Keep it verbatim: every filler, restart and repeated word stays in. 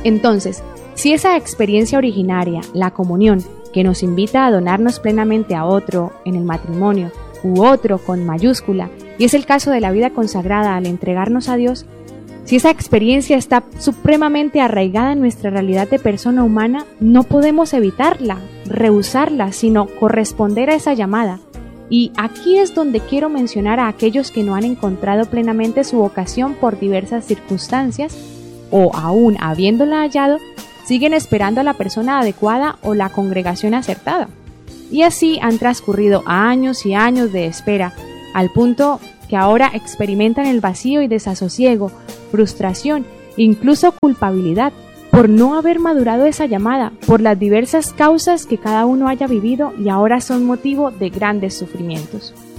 Entonces, si esa experiencia originaria, la comunión, que nos invita a donarnos plenamente a otro en el matrimonio, u otro con mayúscula, y es el caso de la vida consagrada al entregarnos a Dios, si esa experiencia está supremamente arraigada en nuestra realidad de persona humana, no podemos evitarla, rehusarla, sino corresponder a esa llamada. Y aquí es donde quiero mencionar a aquellos que no han encontrado plenamente su vocación por diversas circunstancias, o aún habiéndola hallado, siguen esperando a la persona adecuada o la congregación acertada. Y así han transcurrido años y años de espera, al punto que ahora experimentan el vacío y desasosiego, frustración, incluso culpabilidad, por no haber madurado esa llamada, por las diversas causas que cada uno haya vivido y ahora son motivo de grandes sufrimientos.